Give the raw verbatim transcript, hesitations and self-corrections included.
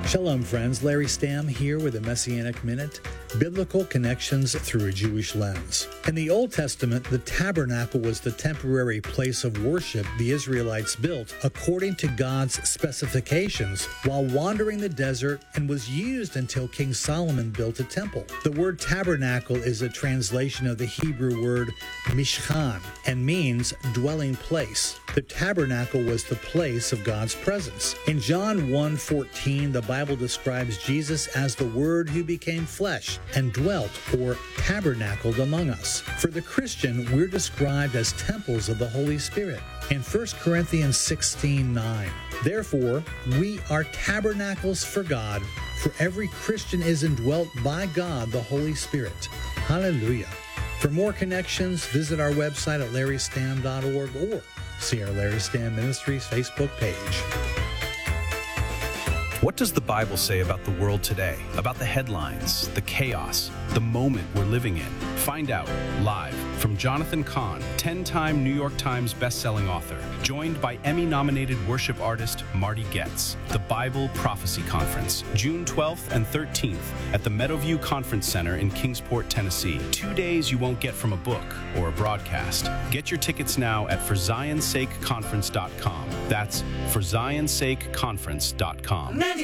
Shalom, friends. Larry Stamm here with a Messianic Minute, Biblical Connections Through a Jewish Lens. In the Old Testament, the tabernacle was the temporary place of worship the Israelites built according to God's specifications while wandering the desert, and was used until King Solomon built a temple. The word tabernacle is a translation of the Hebrew word mishkan and means dwelling place. The tabernacle was the place of God's presence. In John one fourteen, the Bible describes Jesus as the Word who became flesh and dwelt or tabernacled among us. For the Christian, we're described as temples of the Holy Spirit. In First Corinthians sixteen nine, therefore, we are tabernacles for God, for every Christian is indwelt by God, the Holy Spirit. Hallelujah. For more connections, visit our website at larry stamm dot org or see our Larry Stamm Ministries Facebook page. What does the Bible say about the world today? About the headlines, the chaos, the moment we're living in? Find out live from Jonathan Cahn, ten-time New York Times bestselling author, joined by Emmy-nominated worship artist Marty Goetz. The Bible Prophecy Conference, June twelfth and thirteenth at the Meadowview Conference Center in Kingsport, Tennessee. Two days you won't get from a book or a broadcast. Get your tickets now at for zions sake conference dot com. That's for zions sake conference dot com.